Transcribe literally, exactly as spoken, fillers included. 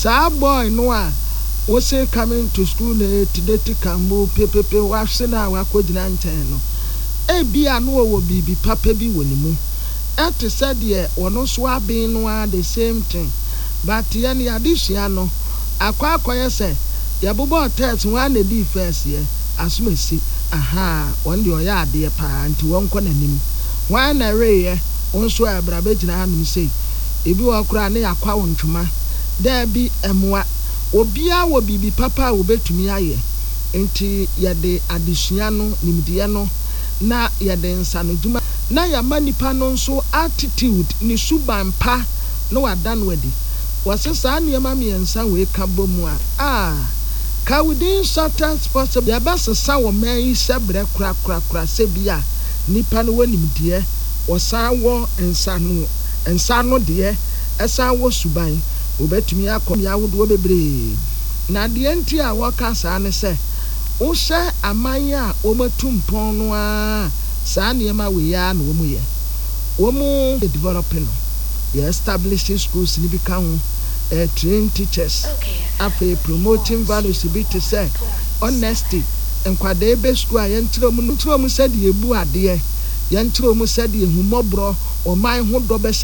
sa boy no a wo say coming to school today to kambo pepepe wa hwe na wa kodina nten no e bia no wo bibi papa bi woni mu et said ye wono so abin no a the same thing but ye ne adisua no akwa akoye se ye bobo test one na di first ye asumesi aha won de oya ade pa nti won kɔ nanim wan na re ye won so abra be gina hanum sei ebi wo kura ne yakwa wontuma da bi emwa obia wo bibi papa wo betumi aye enti ye de adisua no nimdiye no na ye de nsa no duma na ya manipa no nso attitude ni suban pa no wadan wadi wasesa ne ma me nsa we ka bomu a ah ka within shortest possible ya basesa wo man yi sebre kura kura kura se bia nipa no wanimdiye wosan wo nsa no nsa no de esa wo suban obetumi akom ya wodo bebre na de enti a woka sa ne se wo hye aman a wo matumpon no a sa ne ma we ya na wo mu ye wo mu developing no ye establish schools ni bika ho uh, train teachers afa promoting values be to say honesty enkwade be school a yentro mu ntro mu said ye bu ade ye yentro mu said ye humobro o man ho do be